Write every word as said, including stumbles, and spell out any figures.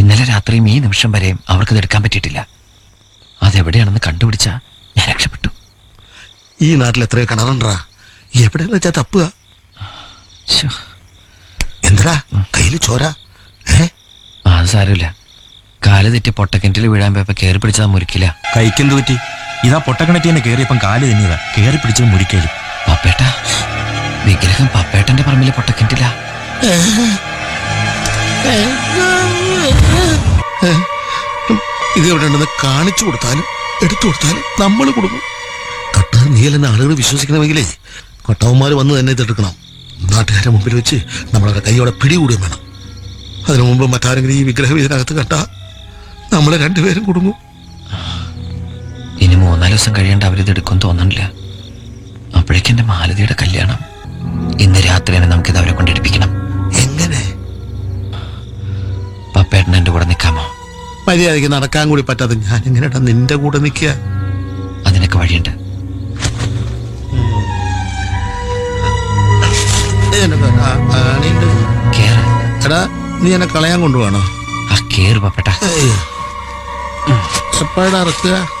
ഇന്നലെ രാത്രിയും ഈ നിമിഷം വരെയും അവർക്കത് എടുക്കാൻ പറ്റിയിട്ടില്ല. അതെവിടെയാണെന്ന് കണ്ടുപിടിച്ചാ ഞാൻ രക്ഷപ്പെട്ടു. ഈ നാട്ടിൽ എത്രയോ കിണറുണ്ടാ, എവിടെയെന്ന് വെച്ചാ തപ്പുക. എന്താ കയ്യില് ചോര? ഏ അത് സാരമില്ല. കാല് തെറ്റി പൊട്ടക്കിണറ്റിൽ വീഴാൻ പോയപ്പോ കയറി പിടിച്ചതാ മുരിക്കില്ല. കൈക്കെന്ത് പറ്റി? ഇതാ പൊട്ടക്കിണറ്റി തന്നെ കയറിയപ്പം കാല് തന്നെയതാ, കയറി പിടിച്ചത് മുരിക്കലും. പപ്പേട്ട, വിഗ്രഹം പപ്പേട്ടന്റെ പറമ്പിലെ പൊട്ടക്കിണറ്റില്ല. ഇത് എവിടെ ഉണ്ടെന്ന് കാണിച്ചു കൊടുത്താലും എടുത്തു കൊടുത്താലും നമ്മൾ കൊടുക്കും. കട്ട നീയല്ലെന്ന് ആളുകൾ വിശ്വസിക്കണമെങ്കിലേ കട്ടവന്മാർ വന്ന് തന്നെ ഇതെടുക്കണം. നാട്ടുകാരുടെ മുമ്പിൽ വെച്ച് നമ്മളവരുടെ കൈയോടെ പിടികൂടുകയും വേണം. അതിനു മുമ്പ് മറ്റാരെങ്കിലും ഈ വിഗ്രഹം ഇതിനകത്ത് കണ്ടാ നമ്മളെ രണ്ടുപേരും കുടുങ്ങും. ഇനി മൂന്നാല് ദിവസം കഴിയേണ്ട അവരിത് എടുക്കും തോന്നണില്ല. അപ്പോഴേക്കും എന്റെ മാലതിയുടെ കല്യാണം. ഇന്ന് രാത്രി തന്നെ നമുക്കിത് അവരെ കൊണ്ടെടുപ്പിക്കണം. എങ്ങനെ? പപ്പേട്ടൻ എന്റെ കൂടെ നിൽക്കാമോ? മര്യാദയ്ക്ക് നടക്കാൻ കൂടി പറ്റാതെ ഞാൻ എങ്ങനെയാ നിന്റെ കൂടെ നിൽക്കുക? അതിനൊക്കെ വഴിയുണ്ട്. കേറ്. എടാ, നീ എന്നെ കളയാൻ കൊണ്ടുപോകണോ? ആ കേറ് പപ്പേട്ട. എപ്പോഴാ ഇറക്കുക?